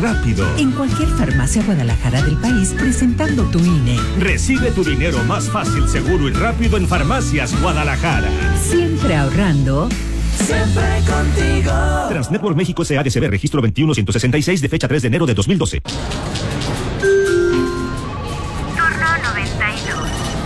rápido. En cualquier farmacia Guadalajara del país presentando tu INE. Recibe tu dinero más fácil, seguro y rápido en Farmacias Guadalajara. Siempre ahorrando. Siempre contigo. Transnetwork México SADCB, registro 21166 de fecha 3 de enero de 2012. Turno 92.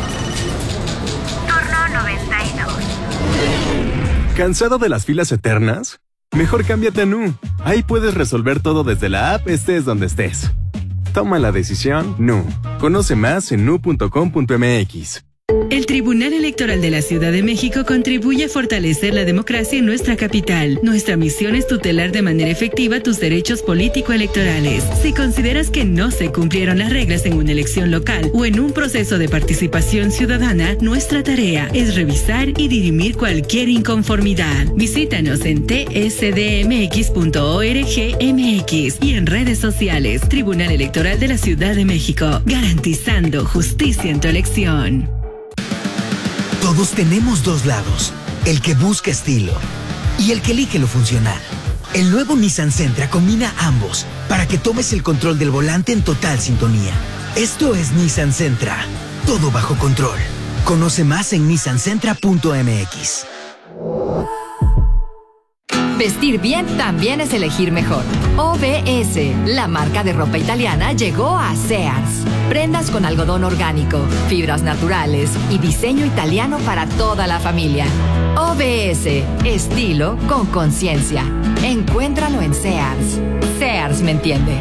Turno 92. ¿Cansado de las filas eternas? Mejor cámbiate a Nu. Ahí puedes resolver todo desde la app, estés donde estés. Toma la decisión Nu. Conoce más en nu.com.mx. El Tribunal Electoral de la Ciudad de México contribuye a fortalecer la democracia en nuestra capital. Nuestra misión es tutelar de manera efectiva tus derechos político-electorales. Si consideras que no se cumplieron las reglas en una elección local o en un proceso de participación ciudadana, nuestra tarea es revisar y dirimir cualquier inconformidad. Visítanos en tsdmx.org.mx y en redes sociales. Tribunal Electoral de la Ciudad de México, garantizando justicia en tu elección. Todos tenemos dos lados, el que busca estilo y el que elige lo funcional. El nuevo Nissan Sentra combina ambos para que tomes el control del volante en total sintonía. Esto es Nissan Sentra, todo bajo control. Conoce más en nissansentra.mx. Vestir bien también es elegir mejor. OBS, la marca de ropa italiana, llegó a Sears. Prendas con algodón orgánico, fibras naturales y diseño italiano para toda la familia. OBS, estilo con conciencia. Encuéntralo en Sears. Sears me entiende.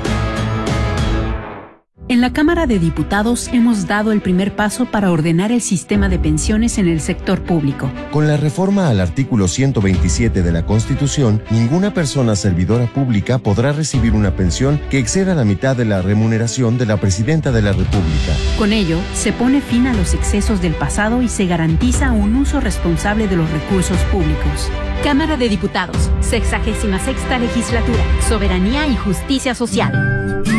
En la Cámara de Diputados hemos dado el primer paso para ordenar el sistema de pensiones en el sector público. Con la reforma al artículo 127 de la Constitución, ninguna persona servidora pública podrá recibir una pensión que exceda la mitad de la remuneración de la Presidenta de la República. Con ello, se pone fin a los excesos del pasado y se garantiza un uso responsable de los recursos públicos. Cámara de Diputados, 66ª Legislatura, Soberanía y Justicia Social.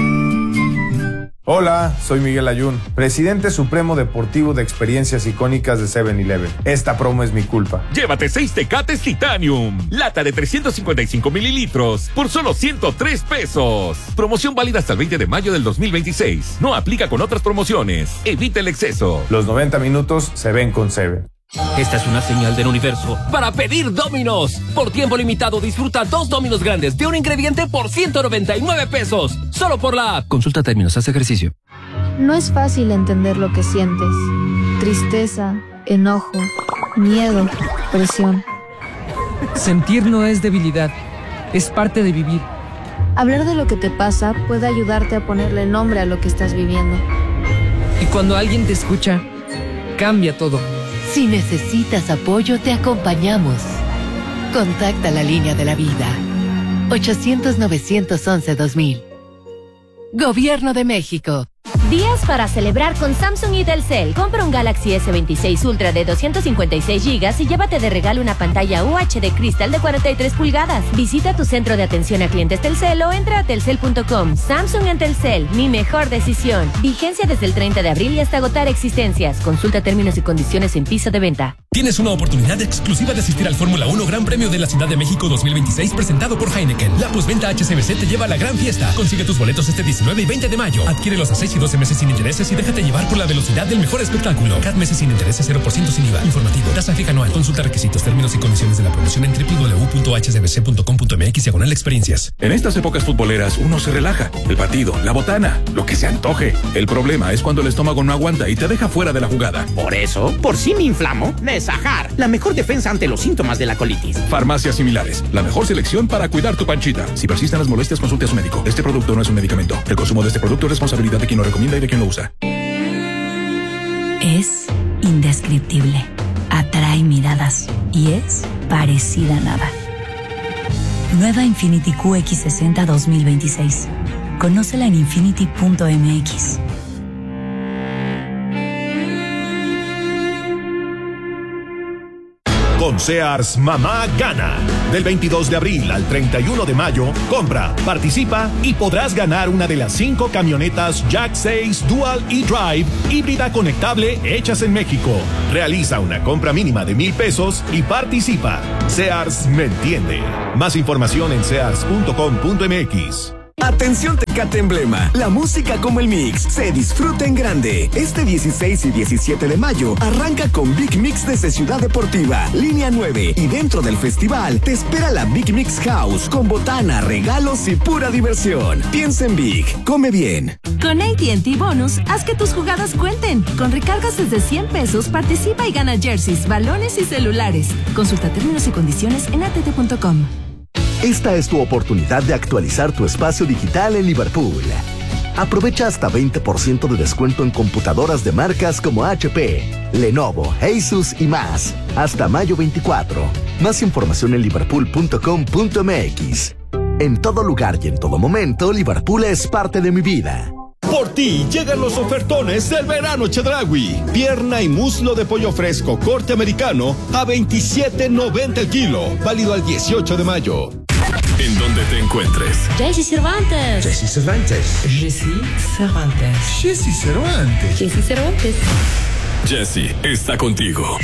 Hola, soy Miguel Ayun, presidente supremo deportivo de experiencias icónicas de 7-Eleven. Esta promo es mi culpa. Llévate 6 Tecates Titanium, lata de 355 mililitros, por solo 103 pesos. Promoción válida hasta el 20 de mayo del 2026. No aplica con otras promociones. Evita el exceso. Los 90 minutos se ven con 7. Esta es una señal del universo para pedir Domino's. Por tiempo limitado disfruta 2 Domino's grandes de un ingrediente por 199 pesos. Solo por la app. Consulta términos, haz ejercicio. No es fácil entender lo que sientes. Tristeza, enojo, miedo, presión. Sentir no es debilidad, es parte de vivir. Hablar de lo que te pasa puede ayudarte a ponerle nombre a lo que estás viviendo. Y cuando alguien te escucha, cambia todo. Si necesitas apoyo, te acompañamos. Contacta la línea de la vida. 800-911-2000. Gobierno de México. Días para celebrar con Samsung y Telcel. Compra un Galaxy S26 Ultra de 256 GB y llévate de regalo una pantalla UHD Crystal de 43 pulgadas. Visita tu centro de atención a clientes Telcel o entra a telcel.com. Samsung en Telcel, mi mejor decisión. Vigencia desde el 30 de abril y hasta agotar existencias. Consulta términos y condiciones en piso de venta. Tienes una oportunidad exclusiva de asistir al Fórmula 1 Gran Premio de la Ciudad de México 2026 presentado por Heineken. La postventa HSBC te lleva a la gran fiesta. Consigue tus boletos este 19 y 20 de mayo. Adquiérelos a 6 y 12 meses sin intereses y déjate llevar por la velocidad del mejor espectáculo. CAT meses sin intereses, 0% sin IVA. Informativo. Tasa fija anual. Consulta requisitos, términos y condiciones de la promoción en www.hsbc.com.mx/experiencias. En estas épocas futboleras uno se relaja. El partido, la botana, lo que se antoje. El problema es cuando el estómago no aguanta y te deja fuera de la jugada. Por eso, por si me inflamo, Nesajar, la mejor defensa ante los síntomas de la colitis. Farmacias similares, la mejor selección para cuidar tu panchita. Si persisten las molestias, consulte a su médico. Este producto no es un medicamento. El consumo de este producto es responsabilidad de quien lo recomienda y de quien lo usa. Es indescriptible, atrae miradas y es parecida a nada. Nueva Infiniti QX60 2026. Conócela en infiniti.mx. Con Sears, mamá gana. Del 22 de abril al 31 de mayo, compra, participa y podrás ganar una de las 5 camionetas Jack 6 Dual e-Drive híbrida conectable hechas en México. Realiza una compra mínima de 1,000 pesos y participa. Sears me entiende. Más información en sears.com.mx. Atención Tecate Emblema, la música como el mix se disfruta en grande. Este 16 y 17 de mayo arranca con Big Mix desde Ciudad Deportiva, Línea 9, y dentro del festival te espera la Big Mix House con botana, regalos y pura diversión. Piensa en Big, come bien. Con AT&T Bonus, haz que tus jugadas cuenten. Con recargas desde 100 pesos, participa y gana jerseys, balones y celulares. Consulta términos y condiciones en att.com. Esta es tu oportunidad de actualizar tu espacio digital en Liverpool. Aprovecha hasta 20% de descuento en computadoras de marcas como HP, Lenovo, Asus y más. Hasta mayo 24. Más información en liverpool.com.mx. En todo lugar y en todo momento, Liverpool es parte de mi vida. Por ti llegan los ofertones del verano Chedraui. Pierna y muslo de pollo fresco corte americano a $27.90 el kilo. Válido al 18 de mayo. En donde te encuentres. Jessy Cervantes. Jessy Cervantes. Jessy Cervantes. Jessy Cervantes. Jessy Cervantes. Jessy está contigo.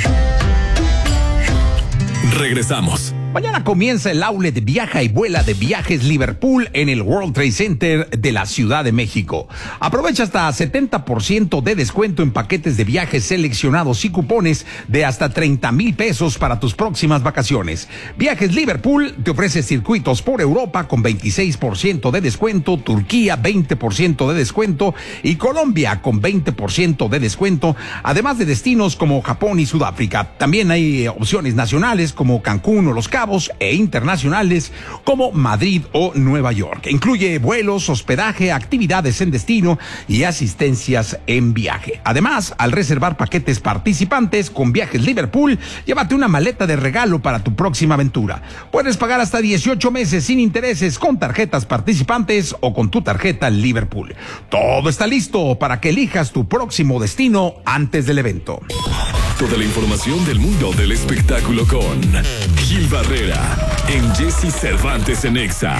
Regresamos. Mañana comienza el outlet Viaja y Vuela de Viajes Liverpool en el World Trade Center de la Ciudad de México. Aprovecha hasta 70% de descuento en paquetes de viajes seleccionados y cupones de hasta 30,000 pesos para tus próximas vacaciones. Viajes Liverpool te ofrece circuitos por Europa con 26% de descuento, Turquía 20% de descuento y Colombia con 20% de descuento, además de destinos como Japón y Sudáfrica. También hay opciones nacionales como Cancún o Los Cabos e internacionales como Madrid o Nueva York. Incluye vuelos, hospedaje, actividades en destino y asistencias en viaje. Además, al reservar paquetes participantes con Viajes Liverpool, llévate una maleta de regalo para tu próxima aventura. Puedes pagar hasta 18 meses sin intereses con tarjetas participantes o con tu tarjeta Liverpool. Todo está listo para que elijas tu próximo destino antes del evento. Toda la información del mundo del espectáculo con Gil Barrera en Jessy Cervantes en Exa.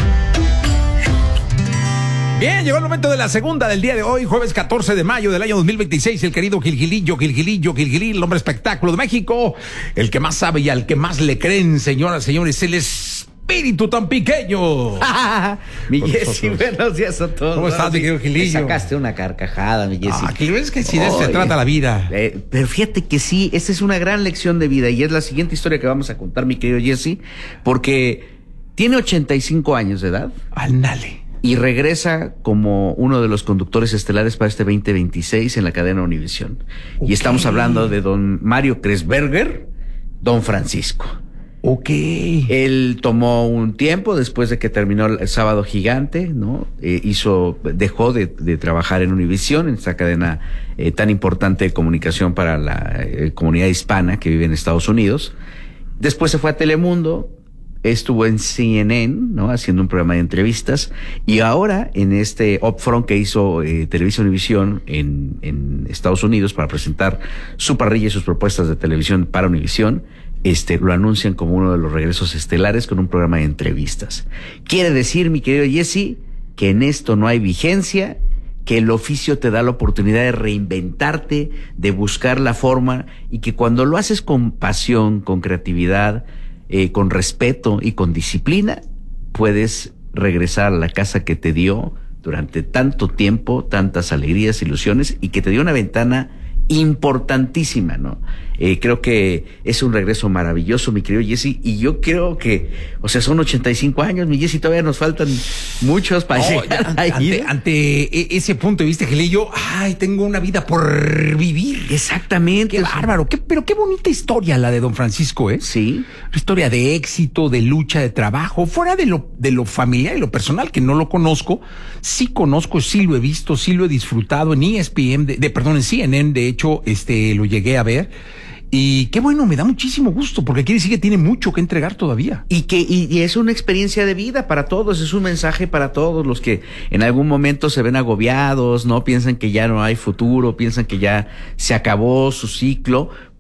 Bien, llegó el momento de la segunda del día de hoy, jueves 14 de mayo del año 2026. El querido Gilgilillo, el hombre espectáculo de México, el que más sabe y al que más le creen, señoras y señores, el espíritu tan pequeño. Mi Jessy, buenos días a todos. ¿Cómo estás, mi querido Gilillo? Me sacaste una carcajada, mi Jessy. Es que sí, de eso se trata la vida. Pero fíjate que sí, esta es una gran lección de vida y es la siguiente historia que vamos a contar, mi querido Jessy, porque tiene 85 años de edad. Ándale. Y regresa como uno de los conductores estelares para este 2026 en la cadena Univisión. Okay. Y estamos hablando de don Mario Kreuzberger, don Francisco. Ok. Él tomó un tiempo después de que terminó el Sábado Gigante, ¿no? Dejó de trabajar en Univisión, en esta cadena tan importante de comunicación para la comunidad hispana que vive en Estados Unidos. Después se fue a Telemundo, estuvo en CNN, ¿no? Haciendo un programa de entrevistas, y ahora en este upfront que hizo Televisa Univisión en Estados Unidos para presentar su parrilla y sus propuestas de televisión para Univisión, lo anuncian como uno de los regresos estelares con un programa de entrevistas. Quiere decir, mi querido Jessy, que en esto no hay vigencia, que el oficio te da la oportunidad de reinventarte, de buscar la forma, y que cuando lo haces con pasión, con creatividad, con respeto y con disciplina, puedes regresar a la casa que te dio durante tanto tiempo, tantas alegrías, ilusiones, y que te dio una ventana importantísima, ¿no? Creo que es un regreso maravilloso, mi querido Jessy, y yo creo que, son 85 años, mi Jessy, todavía nos faltan muchos para llegar ahí. Ante ese punto de vista, Gilillo, tengo una vida por vivir. Exactamente. Qué bárbaro, pero qué bonita historia la de don Francisco, ¿eh? Sí. Una historia de éxito, de lucha, de trabajo, fuera de lo familiar y lo personal, que no lo conozco, sí lo he visto, sí lo he disfrutado en ESPN, en CNN, de hecho, lo llegué a ver. Y qué bueno, me da muchísimo gusto, porque quiere decir que tiene mucho que entregar todavía. Y es una experiencia de vida para todos, es un mensaje para todos los que en algún momento se ven agobiados, ¿no? Piensan que ya no hay futuro, piensan que ya se acabó su ciclo.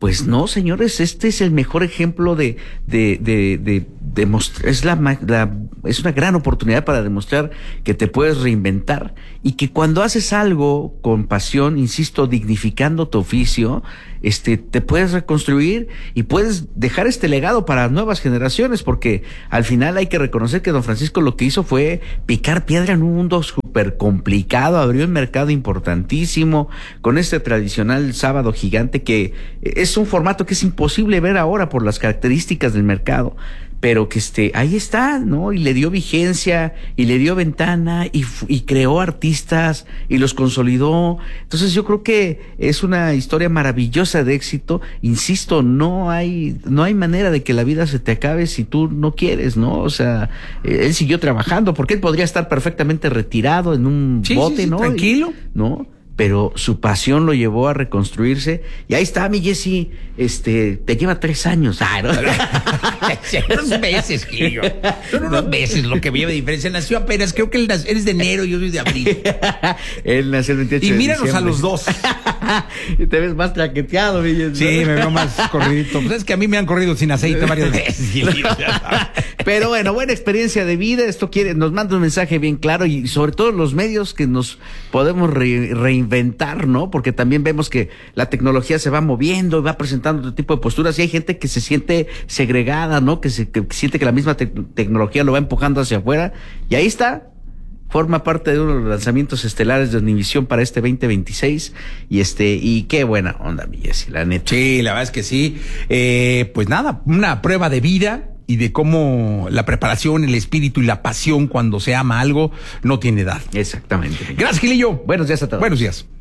Pues no, señores, este es el mejor ejemplo de demostrar, es una gran oportunidad para demostrar que te puedes reinventar y que cuando haces algo con pasión, insisto, dignificando tu oficio, te puedes reconstruir y puedes dejar este legado para nuevas generaciones, porque al final hay que reconocer que don Francisco lo que hizo fue picar piedra en un mundo súper complicado, abrió un mercado importantísimo con este tradicional sábado gigante que es un formato que es imposible ver ahora por las características del mercado, pero que ahí está, ¿no? Y le dio vigencia, y le dio ventana, y creó artistas, y los consolidó. Entonces yo creo que es una historia maravillosa de éxito. Insisto, no hay manera de que la vida se te acabe si tú no quieres, ¿no? O sea, él siguió trabajando, porque él podría estar perfectamente retirado en un bote, ¿no? Tranquilo. ¿No? Pero su pasión lo llevó a reconstruirse. Y ahí está, mi Jessy, te lleva 3 años. Ah, ¿no? Unos meses, Gilio. Son unos meses lo que me lleva de diferencia. Nació apenas, creo que él eres de enero, yo soy de abril. Él nació el 28 de míranos diciembre. a los dos. Y te ves más traqueteado, mi Jessy. Sí, me veo más corridito. Pues es que a mí me han corrido sin aceite varias veces, Gilio. Pero bueno, buena experiencia de vida. Esto nos manda un mensaje bien claro, y sobre todo los medios que nos podemos reinventar, ¿no? Porque también vemos que la tecnología se va moviendo y va presentando otro tipo de posturas, y hay gente que se siente segregada, ¿no? Que siente que la misma tecnología lo va empujando hacia afuera, y ahí está. Forma parte de uno de los lanzamientos estelares de Univisión para este 2026, y qué buena onda, mi Jessy, la neta. Sí, la verdad es que sí. Pues nada, una prueba de vida y de cómo la preparación, el espíritu y la pasión cuando se ama algo no tiene edad. Exactamente. Gracias, Gilillo. Buenos días a todos. Buenos días.